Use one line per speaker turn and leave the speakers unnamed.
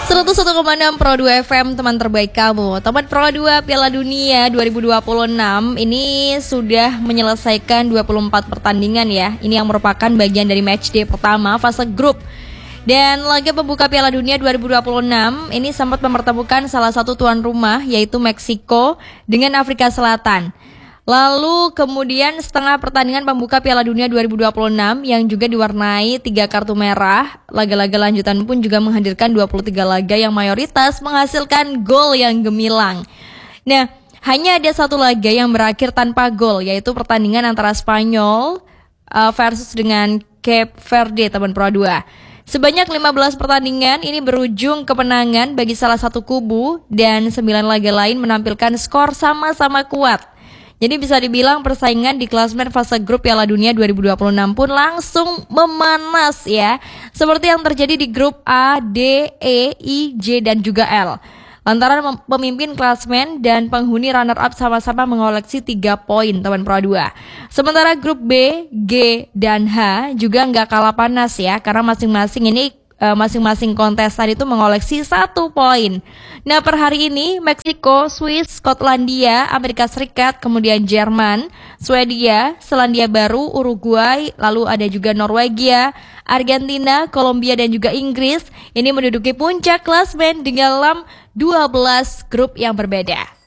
101,6 Pro 2 FM, teman terbaik kamu. Teman Pro 2 Piala Dunia 2026 ini sudah menyelesaikan 24 pertandingan ya. Ini yang merupakan bagian dari matchday pertama fase grup. Dan laga pembuka Piala Dunia 2026 ini sempat mempertemukan salah satu tuan rumah, yaitu Meksiko dengan Afrika Selatan. Lalu kemudian setengah pertandingan pembuka Piala Dunia 2026 yang juga diwarnai 3 kartu merah. Laga-laga lanjutan pun juga menghadirkan 23 laga yang mayoritas menghasilkan gol yang gemilang. Nah, hanya ada satu laga yang berakhir tanpa gol, yaitu pertandingan antara Spanyol versus dengan Cape Verde, teman Pro 2. Sebanyak 15 pertandingan ini berujung kemenangan bagi salah satu kubu dan 9 laga lain menampilkan skor sama-sama kuat. Jadi bisa dibilang persaingan di klasmen fase grup Piala Dunia 2026 pun langsung memanas ya. Seperti yang terjadi di grup A, D, E, I, J, dan juga L. Lantaran pemimpin klasmen dan penghuni runner-up sama-sama mengoleksi 3 poin, teman Pro 2. Sementara grup B, G, dan H juga nggak kalah panas ya. Karena masing-masing kontestan itu mengoleksi 1 poin. Nah, per hari ini Meksiko, Swiss, Skotlandia, Amerika Serikat, kemudian Jerman, Swedia, Selandia Baru, Uruguay, lalu ada juga Norwegia, Argentina, Kolombia, dan juga Inggris ini menduduki puncak klasmen dengan dalam 12 grup yang berbeda.